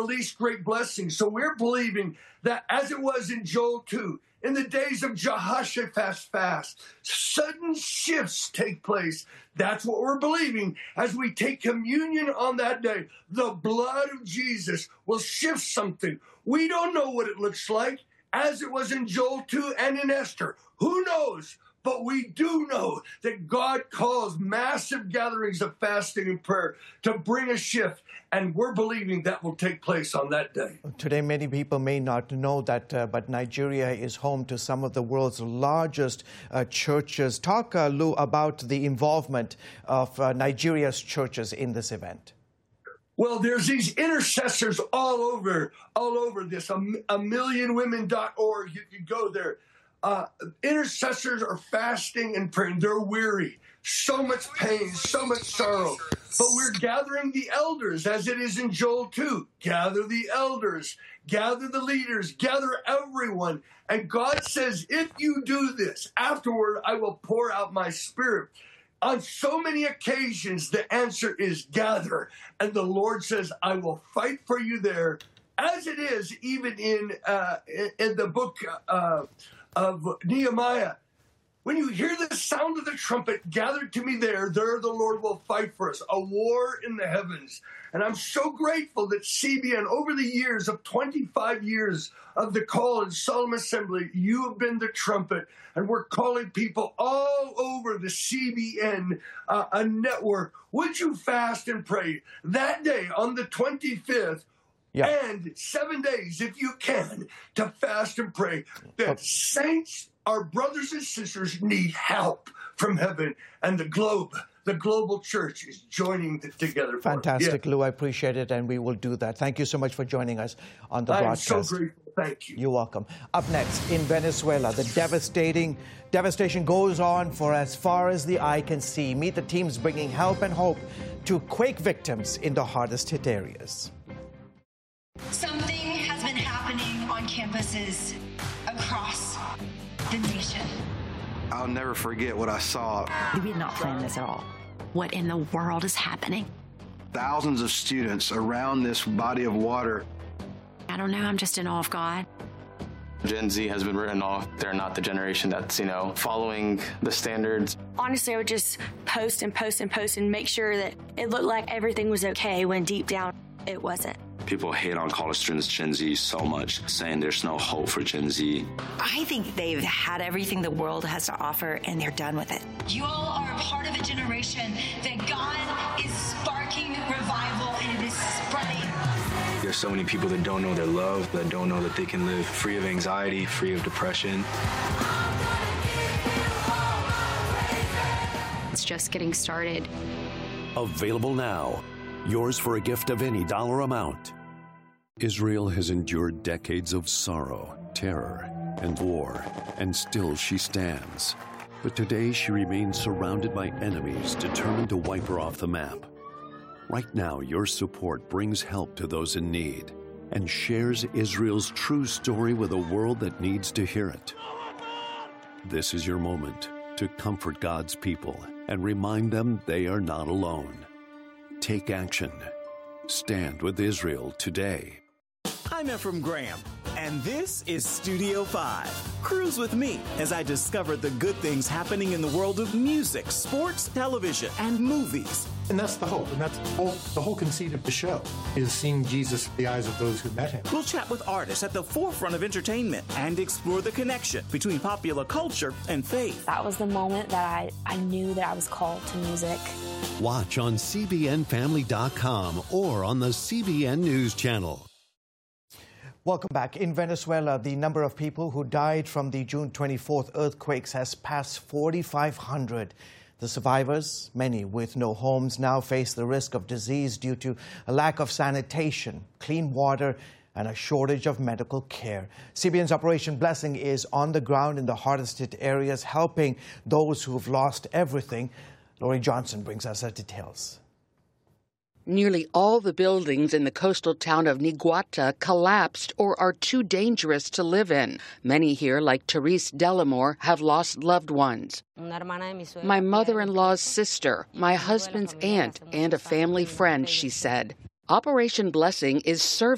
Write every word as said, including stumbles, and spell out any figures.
release great blessings. So we're believing that as it was in Joel two, in the days of Jehoshaphat's fast, sudden shifts take place. That's what we're believing as we take communion on that day. The blood of Jesus will shift something. We don't know what it looks like, as it was in Joel two and in Esther. Who knows? But we do know that God calls massive gatherings of fasting and prayer to bring a shift, and we're believing that will take place on that day. Today, many people may not know that, uh, but Nigeria is home to some of the world's largest uh, churches. Talk, uh, Lou, about the involvement of uh, Nigeria's churches in this event. Well, there's these intercessors all over, all over this. A million women dot org, you can go there. Uh, intercessors are fasting and praying. They're weary. So much pain, so much sorrow. But we're gathering the elders, as it is in Joel two. Gather the elders, gather the leaders, gather everyone. And God says, if you do this, afterward I will pour out my spirit. On so many occasions, the answer is gather. And the Lord says, I will fight for you there, as it is even in, uh, in the book uh, of Nehemiah. When you hear the sound of the trumpet, gather to me there, there the Lord will fight for us, a war in the heavens. And I'm so grateful that C B N, over the years of twenty-five years of the call and solemn assembly, you have been the trumpet. And we're calling people all over the C B N uh, a network. Would you fast and pray that day on the twenty-fifth? Yeah. And seven days, if you can, to fast and pray that okay. Saints, our brothers and sisters, need help from heaven, and the globe, the global church is joining the, together. Fantastic, yeah. Lou. I appreciate it, and we will do that. Thank you so much for joining us on the I'm broadcast. I'm so grateful. Thank you. You're welcome. Up next, in Venezuela, the devastating devastation goes on for as far as the eye can see. Meet the teams bringing help and hope to quake victims in the hardest hit areas. Something has been happening on campuses across the nation. I'll never forget what I saw. We did not plan this at all. What in the world is happening? Thousands of students around this body of water. I don't know, I'm just in awe of God. Gen Z has been written off. They're not the generation that's, you know, following the standards. Honestly, I would just post and post and post and make sure that it looked like everything was okay when deep down it wasn't. People hate on college students, Gen Z, so much, saying there's no hope for Gen Z. I think they've had everything the world has to offer, and they're done with it. You all are a part of a generation that God is sparking revival, and it is spreading. There's so many people that don't know their love, that don't know that they can live free of anxiety, free of depression. It's just getting started. Available now. Yours for a gift of any dollar amount. Israel has endured decades of sorrow, terror, and war, and still she stands. But today she remains surrounded by enemies determined to wipe her off the map. Right now, your support brings help to those in need and shares Israel's true story with a world that needs to hear it. This is your moment to comfort God's people and remind them they are not alone. Take action. Stand with Israel today. I'm Ephraim Graham, and this is Studio five. Cruise with me as I discover the good things happening in the world of music, sports, television, and movies. And that's the hope, and that's whole, the whole conceit of the show, is seeing Jesus through the eyes of those who met him. We'll chat with artists at the forefront of entertainment and explore the connection between popular culture and faith. That was the moment that I, I knew that I was called to music. Watch on C B N family dot com or on the C B N News Channel. Welcome back. In Venezuela, the number of people who died from the June twenty-fourth earthquakes has passed forty-five hundred. The survivors, many with no homes, now face the risk of disease due to a lack of sanitation, clean water, and a shortage of medical care. C B N's Operation Blessing is on the ground in the hardest hit areas, helping those who've lost everything. Lori Johnson brings us the details. Nearly all the buildings in the coastal town of Niguata collapsed or are too dangerous to live in. Many here, like Therese Delamore, have lost loved ones. My mother-in-law's sister, my husband's aunt, and a family friend, she said. Operation Blessing is serving